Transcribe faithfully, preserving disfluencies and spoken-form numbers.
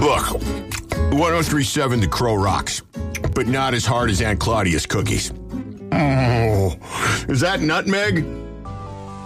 Look, one oh three point seven The Crow rocks, but not as hard as Aunt Claudia's cookies. Oh, is that nutmeg?